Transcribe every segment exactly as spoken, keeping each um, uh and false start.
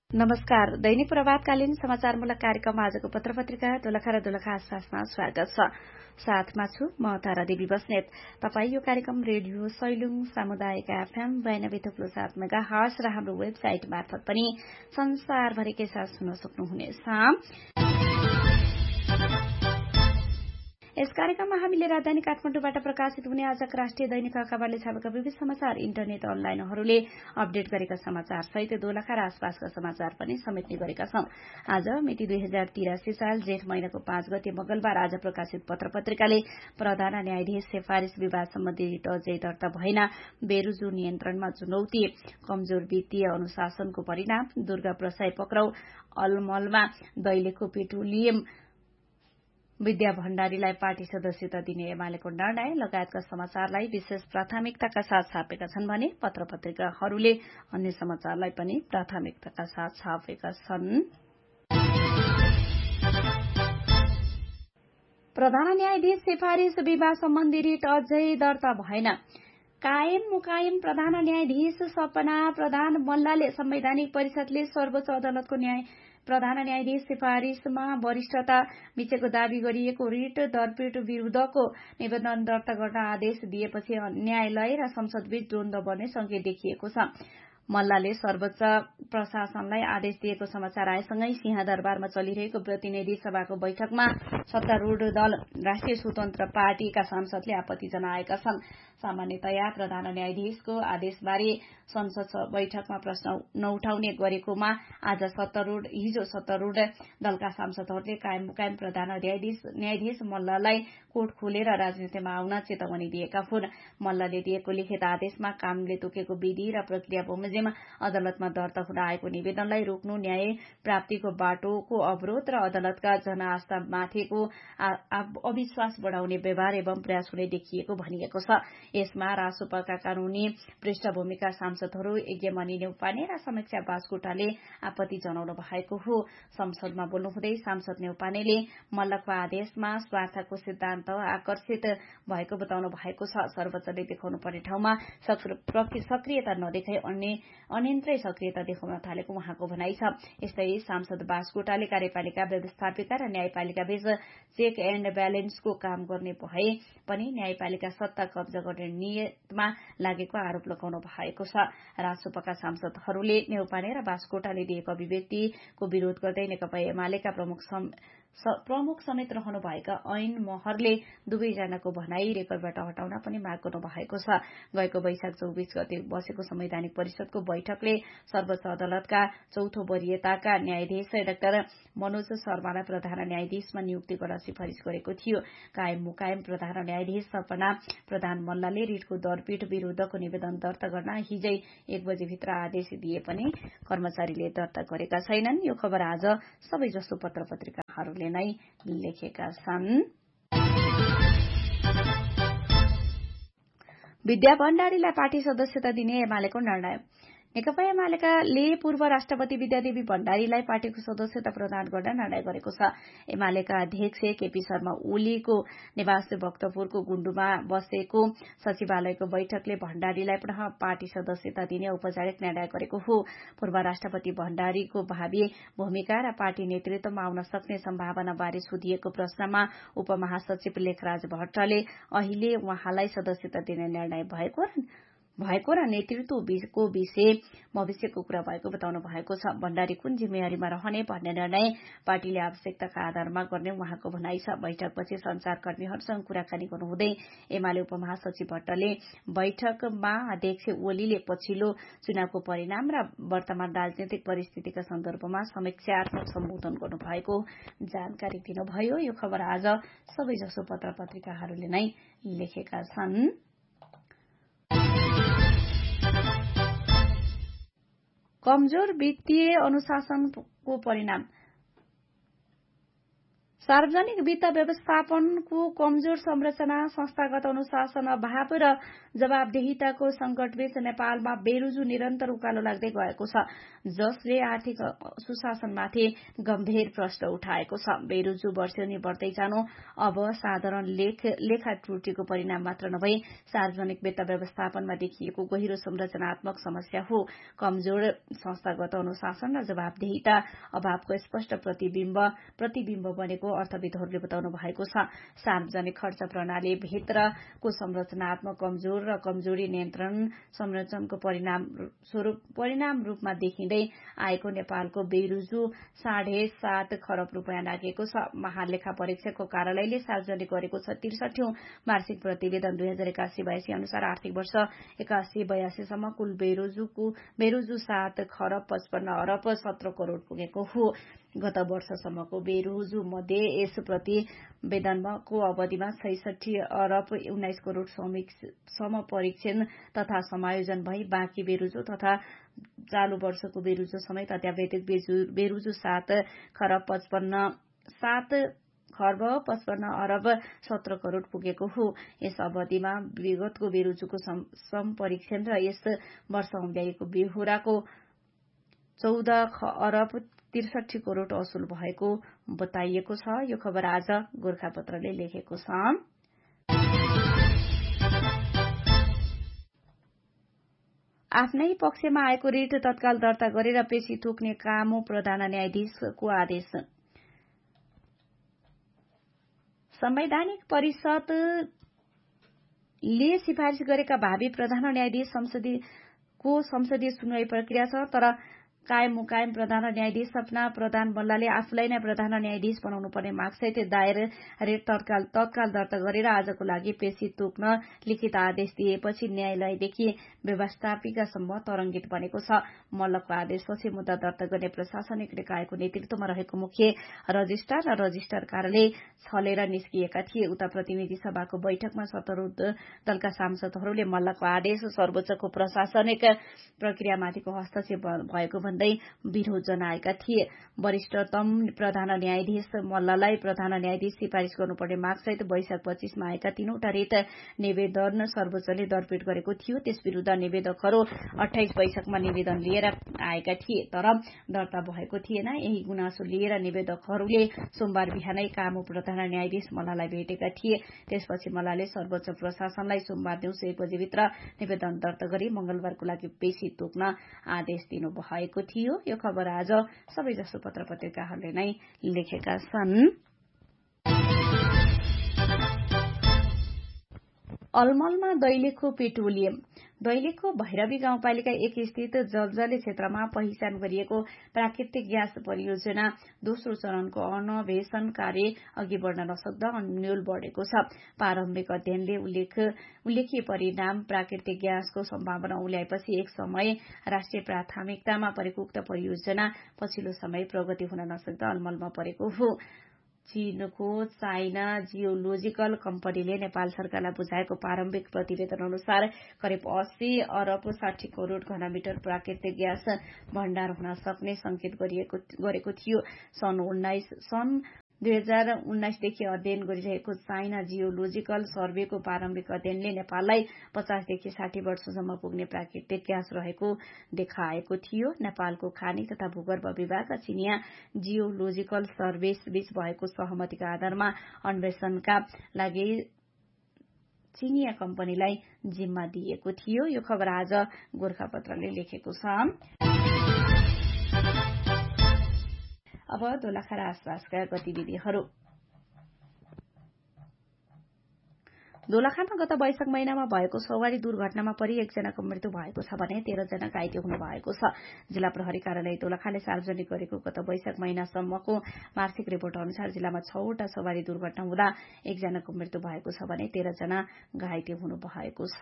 नमस्कार। दैनिक प्रभातकालीन समाचारमूलक कार्यक्रम आजको पत्र पत्रिका दोलखा र दोलखा आसपासमा स्वागत छ। साथमा छु म तारा देवी बस्नेत। तपाई यो कार्यक्रम रेडियो सैलुङ सामुदायिक एफएम बयानब्बे थुप्रो सात मेगा हर्स र हाम्रो वेबसाइट मार्फत पनि संसारभरिकै साथ सुन्न सक्नुहुनेछ। यस कार्यक्रममा हामीले राजधानी काठमाडौँबाट प्रकाशित हुने आजका राष्ट्रिय दैनिक अखबारले छापेका विविध समाचार, इन्टरनेट अनलाइनहरूले अपडेट गरेका समाचार सहित दोलखा र आसपासका समाचार पनि समेट्ने गरेका छौं। आज मिति दुई हजार तिरासी साल जेठ महिनाको पाँच गते मंगलबार आज प्रकाशित पत्र पत्रिकाले प्रधान न्यायाधीश सिफारिश विवाद सम्बन्धी रिट अझै दर्ता भएन, बेरुजु नियन्त्रणमा चुनौती, कमजोर वित्तीय अनुशासनको परिणाम, दुर्गा प्रसाई पक्राउ, अलमलमा दैलेखको पेट्रोलियम, विद्या भण्डारीलाई पार्टी सदस्यता दिने एमालेको निर्णय लगायतका समाचारलाई विशेष प्राथमिकताका साथ छापेका छन् भने पत्र पत्रिकाहरूले अन्य समाचारलाई पनि प्राथमिकताका साथ छापेका छन्। प्रधान न्यायाधीश सिफारिश विवाद सम्बन्धी रिट अझै दर्ता भएन। कायम मुकायम प्रधान न्यायाधीश सपना प्रधान मल्लले संवैधानिक परिषदले सर्वोच्च अदालतको न्याय प्रधान न्यायाधीश सिफारिशमा वरिष्ठता मिचेको दावी गरिएको रिट दरपीट विरूद्धको निवेदन दर्ता गर्न आदेश दिएपछि न्यायालय र संसदबीच द्वन्द्व बन्ने संकेत देखिएको छ। मल्लले सर्वोच्च प्रशासनलाई आदेश दिएको समाचार आएसँगै सिंहदरबारमा चलिरहेको प्रतिनिधि सभाको बैठकमा सत्तारूढ़ दल राष्ट्रिय स्वतन्त्र पार्टीका सांसदले आपत्ति जनाएका छन्। सामान्यतया प्रधान न्यायाधीशको आदेशबारे संसद बैठकमा प्रश्न नउठाउने गरेकोमा आज सत्तारूढ़ हिजो सत्तारूढ़ दलका सांसदहरूले कायम मुकायम प्रधान न्यायाधीश न्यायाधीश मल्ललाई कोर्ट खोलेर राजनीतिमा आउन चेतावनी दिएका हुन्। मल्लले दिएको लिखित आदेशमा कानूनले तोकेको विधि र प्रक्रिया बमोजिम अदालतमा दर्ता हुन आएको निवेदनलाई रोक्नु, न्याय प्राप्तिको बाटोको अवरोध र अदालतका जनआस्थामाथिको अविश्वास बढ़ाउने व्यवहार एवं प्रयास हुने देखिएको भनिएको छ। यसमा रासोपाका कानूनी पृष्ठभूमिका सांसदहरू यज्ञमणि न्यौपाने र समीक्षा बास्कोटाले आपत्ति जनाउनु भएको हो। संसदमा बोल्नुहुँदै सांसद न्यौपानेले मल्लको आदेशमा स्वार्थको सिद्धान्त आकर्षित भएको बताउनु भएको छ। सर्वोच्चले देखाउनु पर्ने ठाउँमा सक्रियता नदेखाई अन्य अन्यन्त्रै सक्रियता देखाउन थालेको उहाँको भनाइ छ। यस्तै सांसद बास्कोटाले कार्यपालिका व्यवस्थापिका र न्यायपालिका बीच चेक एण्ड ब्यालेन्सको काम गर्ने भए पनि न्यायपालिका सत्ता कब्जा गर्ने नियतमा लागेको आरोप लगाउनु भएको छ। राजसपाका सांसदहरूले न्यौपाने र बास्कोटाले दिएको अभिव्यक्तिको विरोध गर्दै नेकपा एमालेका प्रमुख प्रमुख समेत रहनु भएका ऐन महरले दुवैजनाको भनाई रेकर्डबाट हटाउन पनि माग गर्नु भएको छ। गएको वैशाख चौबीस गते बसेको संवैधानिक परिषदको बैठकले सर्वोच्च अदालतका चौथो वरियताका न्यायाधीश डाक्टर मनोज शर्मालाई प्रधान न्यायाधीशमा नियुक्ति गर्न सिफारिश गरेको थियो। कायम मुकायम प्रधान न्यायाधीश सपना प्रधान मल्लले रिटको दरपीठ विरूद्धको निवेदन दर्ता गर्न हिजै एक बजेभित्र आदेश दिए पनि कर्मचारीले दर्ता गरेका छैनन्। यो खबर आज सबैजसो पत्र पत्रिकाहरूले नै लेखेका छन्। विद्या भण्डारीलाई पार्टी सदस्यता दिने एमालेको निर्णय। नेकपा एमालेकाले पूर्व राष्ट्रपति विद्यादेवी भण्डारीलाई पार्टीको सदस्यता प्रदान गर्न निर्णय गरेको छ। एमालेका अध्यक्ष केपी शर्मा ओलीको निवास भक्तपुरको गुण्डुमा बसेको सचिवालयको बैठकले भण्डारीलाई पुनः पार्टी सदस्यता दिने औपचारिक निर्णय गरेको हो। पूर्व राष्ट्रपति भण्डारीको भावी भूमिका र पार्टी नेतृत्वमा आउन सक्ने सम्भावनाबारे सोधिएको प्रश्नमा उपमहासचिव लेखराज भट्टले अहिले उहाँलाई सदस्यता दिने निर्णय भएको भएको र नेतृत्वको विषय भविष्यको कुरा भएको बताउनु भएको छ। भण्डारी कुन जिम्मेवारीमा रहने भन्ने निर्णय पार्टीले आवश्यकताका आधारमा गर्ने उहाँको भनाइ छ। बैठकपछि संचारकर्मीहरूसँग कुराकानी गर्नुहुँदै एमाले उपमहासचिव भट्टले बैठकमा अध्यक्ष ओलीले पछिल्लो चुनावको परिणाम र वर्तमान राजनीतिक परिस्थितिका सन्दर्भमा समीक्षात्मक सम्बोधन गर्नुभएको जानकारी दिनुभयो। यो खबर आज सबैजसो पत्र पत्रिकाहरूले नै लेखेका छन्। कमजोर वित्तीय अनुशासनको परिणाम। सार्वजनिक वित्त व्यवस्थापनको कमजोर संरचना, संस्थागत अनुशासन अभाव र जवाबदेहिताको संकटबीच नेपालमा बेरुजु निरन्तर उकालो लाग्दै गएको छ, जसले आर्थिक सुशासनमाथि गम्भीर प्रश्न उठाएको छ। बेरुजु वर्षेनी बढ्दै जानु अब साधारण लेख लेखा त्रुटिको परिणाम मात्र नभई सार्वजनिक वित्त व्यवस्थापनमा देखिएको गहिरो संरचनात्मक समस्या हो। कमजोर संस्थागत अनुशासन र जवाबदेहिता अभावको स्पष्ट प्रतिबिम्ब प्रतिबिम्ब बनेको अर्थविदहरूले बताउनु भएको छ। सार्वजनिक खर्च प्रणाली भित्रको संरचनात्मक कमजोर र कमजोरी नियन्त्रण संरचनाको परिणाम स्वरूप परिणाम रूपमा देखिँदै आएको नेपालको बेरुजु साढे सात खरब रूपियाँ नागेको छ। महालेखा परीक्षकको कार्यालयले सार्वजनिक गरेको छ त्रिसठौं वार्षिक प्रतिवेदन दुई हजार एकासी बयासी अनुसार आर्थिक वर्ष एकासी बयासीसम्म कुल बेरुजुको बेरुजु सात खरब पचपन्न अरब सत्र करोड़ पुगेको हो। गत वर्षसम्मको बेरुजु मध्ये यस प्रतिवेदनको अवधिमा छैसठी अरब उन्नाइस करोड़ समपरीक्षण तथा समायोजन भई बाँकी बेरुजु तथा चालू वर्षको बेरुजु समेत अत्यावधिक बेरुजु सात खरब पचपन्न सात खर्ब पचपन्न अरब सत्र करोड़ पुगेको हो। यस अवधिमा विगतको बेरुजुको समपरीक्षण र यस वर्ष औँल्याएको बेहोराको चौध अरब त्रिसठी करोड़ असुल भएको बताइएको छ। यो खबर आज गोरखापत्रले लेखेको छ। आफ्नै पक्षमा आएको रिट तत्काल दर्ता गरेर पेशी तोक्ने कामो प्रधान न्यायाधीशको आदेश। संवैधानिक परिषदले सिफारिश गरेका भावी प्रधान न्यायाधीश संसदीयको संसदीय सुनवाई प्रक्रिया छ, तर कायम मुकायम प्रधान न्यायाधीश सपना प्रधान मल्लले आफूलाई नै प्रधान न्यायाधीश बनाउनु पर्ने मागसहित दायर रेट तत्काल तत्काल दर्ता गरेर आजको लागि पेशी तोक्न लिखित आदेश दिएपछि न्यायालयदेखि व्यवस्थापिकासम्म तरंगित बनेको छ। मल्लको आदेशपछि मुद्दा दर्ता गर्ने प्रशासनिक निकायको नेतृत्वमा रहेको मुख्य रजिस्ट्रार र रजिस्ट्रार कार्यालय छलेर निस्किएका थिए। उता प्रतिनिधि सभाको बैठकमा सत्तारूढ दलका सांसदहरूले मल्लको आदेश सर्वोच्चको प्रशासनिक प्रक्रियामाथिको हस्तक्षेप भएको भन्दै विरोध जनाएका थिए। वरिष्ठतम प्रधान न्यायाधीश मल्ललाई प्रधान न्यायाधीश सिफारिश गर्नुपर्ने मागसहित वैशाख पच्चीसमा आएका तीनवटा रिट निवेदन सर्वोच्चले दरपेट गरेको थियो। त्यस विरूद्ध निवेदकहरू अठाइस वैशाखमा निवेदन लिएर आएका थिए, तर दर्ता भएको थिएन। यही गुनासो लिएर निवेदकहरूले सोमबार बिहानै कामु प्रधान न्यायाधीश मल्ललाई भेटेका थिए। त्यसपछि मल्लले सर्वोच्च प्रशासनलाई सोमबार दिउँसो एक बजेभित्र निवेदन दर्ता गरी मंगलबारको लागि पेशी तोक्न आदेश दिनु भएको थियो। यो खबर आज सबैजसो पत्र पत्रिकाहरूले नै लेखेका छन्। अलमलमा दैलेखको पेट्रोलियम। दैलेखको भैरवी गाउँपालिका एक स्थित जलजले क्षेत्रमा पहिचान गरिएको प्राकृतिक ग्यास परियोजना दोस्रो चरणको अन्वेषण कार्य अघि बढ्न नसक्दा अन्यल बढ़ेको छ। प्रारम्भिक अध्ययनले उल्लेख उल्लेखीय परिणाम प्राकृतिक ग्यासको सम्भावना उल्याएपछि एक समय राष्ट्रिय प्राथमिकतामा परेको उक्त परियोजना पछिल्लो समय प्रगति हुन नसक्दा अलमलमा परेको हो। चीनको चाइना जियोलोजिकल कम्पनीले नेपाल सरकारलाई बुझाएको प्रारम्भिक प्रतिवेदन अनुसार करिब अस्सी अरब साठी करोड़ घनमिटर प्राकृतिक ग्यास भण्डार हुन सक्ने संकेत गरेको थियो। सन् उन्नाइस सन् दुई हजार उन्नाइसदेखि अध्ययन गरिरहेको चाइना जियोलोजिकल सर्वेको प्रारम्भिक अध्ययनले नेपाललाई पचासदेखि साठी वर्षसम्म पुग्ने प्राकृतिक ग्यास रहेको देखाएको थियो। नेपालको खानी तथा भूगर्भ विभाग र चिनिया जियोलोजिकल सर्भिस बीच भएको सहमतिका आधारमा अन्वेषणका लागि चिनिया कम्पनीलाई जिम्मा दिएको थियो। यो खबर आज गोरखापत्रले लेखेको छ। अब दोलखा र आसपासका गतिविधिहरू। दोलखामा गत वैशाख महिनामा भएको सवारी दुर्घटनामा परि एकजनाको मृत्यु भएको छ भने तेह्र जना घाइते हुनु भएको छ। जिल्ला प्रहरी कार्यालय दोलखाले सार्वजनिक गरेको गत वैशाख महिनासम्मको वार्षिक रिपोर्ट अनुसार जिल्लामा छवटा सवारी दुर्घटना हुँदा एकजनाको मृत्यु भएको छ भने तेह्र जना घाइते हुनु भएको छ।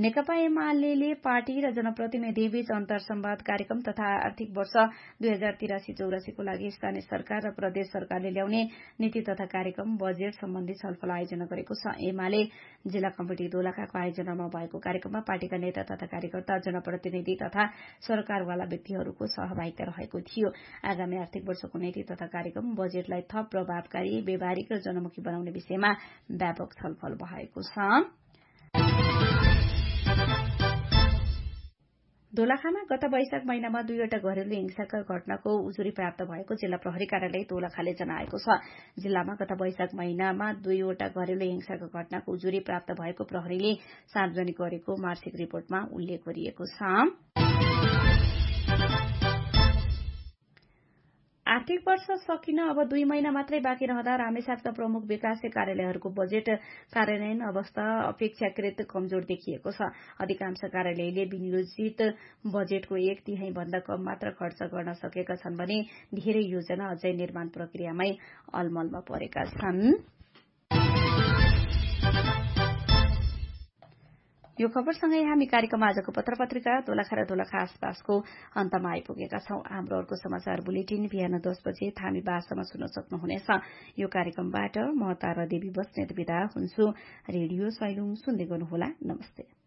नेकपा एमाले पार्टी र जनप्रतिनिधि बीच अन्तर्संवाद कार्यक्रम तथा आर्थिक वर्ष दुई हजार तिरासी चौरासीको लागि स्थानीय सरकार र प्रदेश सरकारले ल्याउने नीति तथा कार्यक्रम बजेट सम्बन्धी छलफल आयोजना गरेको छ। एमाले जिल्ला कमिटी दोलखाको आयोजनामा भएको कार्यक्रममा पार्टीका नेता तथा कार्यकर्ता, जनप्रतिनिधि तथा सरकारवाला व्यक्तिहरूको सहभागिता रहेको थियो। आगामी आर्थिक वर्षको नीति तथा कार्यक्रम बजेटलाई थप प्रभावकारी, व्यावहारिक र जनमुखी बनाउने विषयमा व्यापक छलफल भएको छ। दोलखामा गत वैशाख महिनामा दुईवटा घरेलु हिंसाका घटनाको उजुरी प्राप्त भएको जिल्ला प्रहरी कार्यालय दोलखाले जनाएको छ। जिल्लामा गत वैशाख महिनामा दुईवटा घरेलु हिंसाका घटनाको उजुरी प्राप्त भएको प्रहरीले सार्वजनिक गरेको मार्सिक रिपोर्टमा उल्लेख गरिएको छ। आर्थिक वर्ष सकिन अब दुई महिना मात्रै बाँकी रहँदा रामेछापका प्रमुख विकासे कार्यालयहरूको बजेट कार्यान्वयन अवस्था अपेक्षाकृत कमजोर देखिएको छ। अधिकांश कार्यालयले विनियोजित बजेटको एक तिहाई भन्दा कम मात्र खर्च गर्न सकेका छन् भने धेरै योजना अझै निर्माण प्रक्रियामै अलमलमा परेका छन्। यो खबरसँगै हामी कार्यक्रम आजको पत्र पत्रिका दोलखा र दोलखा आसपासको अन्तमा आइपुगेका छौं। हाम्रो अर्को समाचार बुलेटिन बिहान दस बजे थामी भाषामा सुन्न सक्नुहुनेछ। यो कार्यक्रमबाट म तारा देवी बस्नेत बिदा हुन्छु। रेडियो सैलुङ सुन्दै गर्नुहोला। नमस्ते।